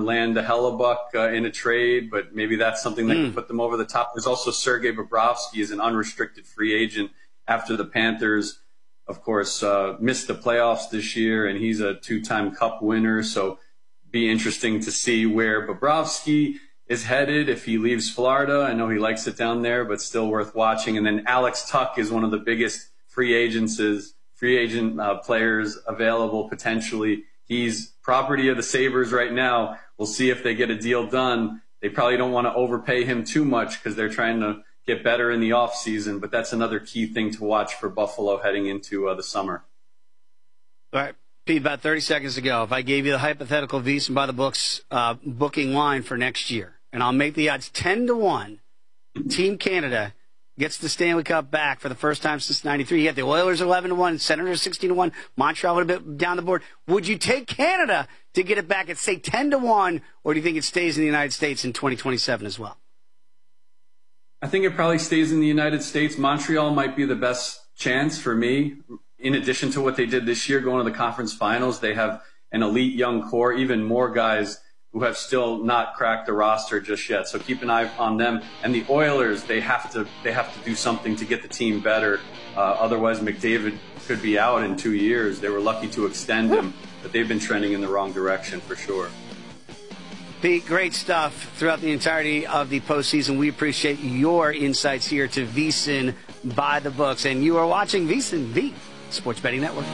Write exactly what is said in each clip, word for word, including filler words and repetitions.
land a Hellebuck uh, in a trade, but maybe that's something that mm. can put them over the top. There's also Sergei Bobrovsky is an unrestricted free agent after the Panthers, of course, uh, missed the playoffs this year, and he's a two-time Cup winner. So be interesting to see where Bobrovsky is headed if he leaves Florida. I know he likes it down there, but still worth watching. And then Alex Tuck is one of the biggest free agents, free agent uh, players available potentially. He's property of the Sabres right now. We'll see if they get a deal done. They probably don't want to overpay him too much because they're trying to get better in the offseason, but that's another key thing to watch for Buffalo heading into uh, the summer. All right, Pete, about thirty seconds ago, if I gave you the hypothetical VSiN by the books uh, booking line for next year, and I'll make the odds ten to one, Team Canada gets the Stanley Cup back for the first time since ninety-three. You had the Oilers eleven to one, Senators sixteen to one, Montreal would have been down the board. Would you take Canada to get it back at, say, ten to one, or do you think it stays in the United States in twenty twenty-seven as well? I think it probably stays in the United States. Montreal might be the best chance for me. In addition to what they did this year, going to the conference finals, they have an elite young core, even more guys who have still not cracked the roster just yet. So keep an eye on them. And the Oilers, they have to they have to do something to get the team better. Uh, otherwise, McDavid could be out in two years. They were lucky to extend him, but they've been trending in the wrong direction for sure. Pete, great stuff throughout the entirety of the postseason. We appreciate your insights here to VSiN by the books. And you are watching VSiN, the Sports Betting Network.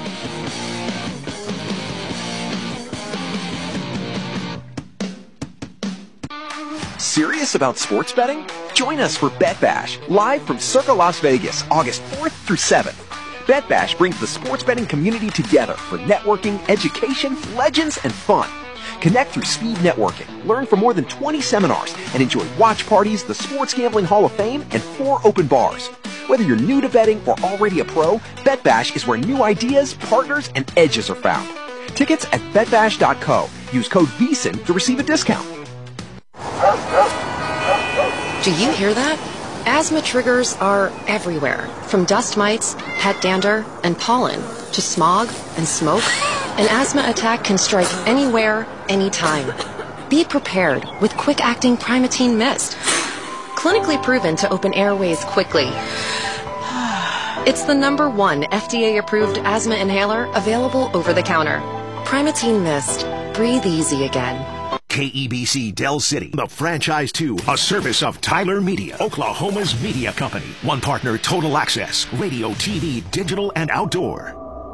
Serious about sports betting? Join us for Bet Bash, live from Circa Las Vegas, August fourth through seventh. Bet Bash brings the sports betting community together for networking, education, legends, and fun. Connect through speed networking, learn from more than twenty seminars, and enjoy watch parties, the Sports Gambling Hall of Fame, and four open bars. Whether you're new to betting or already a pro, Bet Bash is where new ideas, partners, and edges are found. Tickets at bet bash dot co. Use code VSiN to receive a discount. Do you hear that? Asthma triggers are everywhere, from dust mites, pet dander, and pollen, to smog and smoke. An asthma attack can strike anywhere, anytime. Be prepared with quick-acting Primatene Mist. Clinically proven to open airways quickly. It's the number one F D A-approved asthma inhaler available over the counter. Primatene Mist. Breathe easy again. K E B C Del City, the franchise two, a service of Tyler Media, Oklahoma's media company. One partner, Total Access, radio, T V, digital, and outdoor.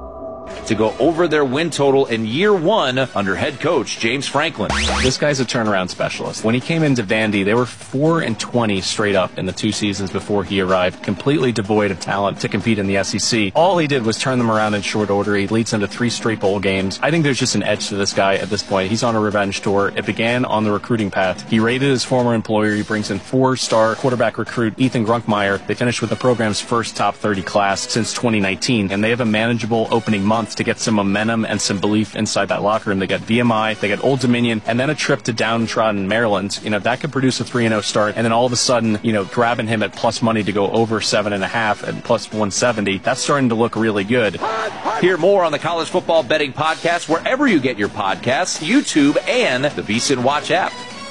To go over their win total in year one under head coach James Franklin. This guy's a turnaround specialist. When he came into Vandy, they were four and twenty straight up in the two seasons before he arrived, completely devoid of talent to compete in the S E C. All he did was turn them around in short order. He leads them to three straight bowl games. I think there's just an edge to this guy at this point. He's on a revenge tour. It began on the recruiting path. He raided his former employer. He brings in four-star quarterback recruit Ethan Grunkmeyer. They finished with the program's first top thirty class since twenty nineteen, and they have a manageable opening month to get some momentum and some belief inside that locker room. They got V M I, they got Old Dominion, and then a trip to downtrodden Maryland. You know, that could produce a three and oh start, and then all of a sudden, you know, grabbing him at plus money to go over seven and a half and plus one seventy, that's starting to look really good. Hear more on the College Football Betting Podcast wherever you get your podcasts, YouTube, and the VSiN Watch app.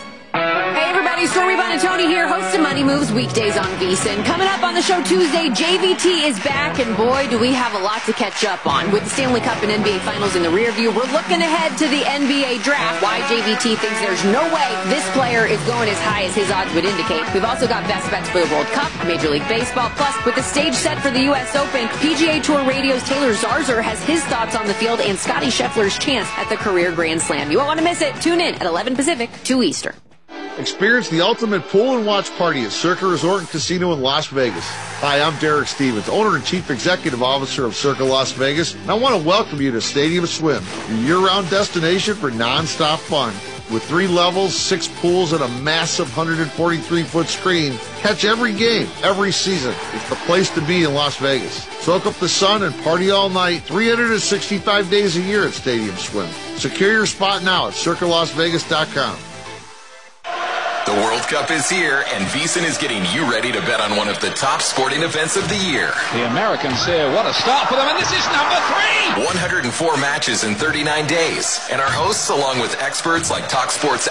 Hey everybody, Stormy Buonantony here, host of Money Moves weekdays on VSiN. Coming up on the show Tuesday, J V T is back, and boy, do we have a lot to catch up on. With the Stanley Cup and N B A Finals in the rear view, we're looking ahead to the N B A Draft. Why J V T thinks there's no way this player is going as high as his odds would indicate. We've also got best bets for the World Cup, Major League Baseball, plus with the stage set for the U S Open, P G A Tour Radio's Taylor Zarzour has his thoughts on the field, and Scottie Scheffler's chance at the career Grand Slam. You won't want to miss it. Tune in at eleven Pacific, two Eastern. Experience the ultimate pool and watch party at Circa Resort and Casino in Las Vegas. Hi, I'm Derek Stevens, owner and chief executive officer of Circa Las Vegas, and I want to welcome you to Stadium Swim, your year-round destination for non-stop fun. With three levels, six pools, and a massive one hundred forty-three foot screen, catch every game, every season. It's the place to be in Las Vegas. Soak up the sun and party all night, three hundred sixty-five days a year at Stadium Swim. Secure your spot now at circa las vegas dot com. The World Cup is here, and VSiN is getting you ready to bet on one of the top sporting events of the year. The Americans here, what a start for them, and this is number three! one hundred four matches in thirty-nine days, and our hosts, along with experts like Talk Sports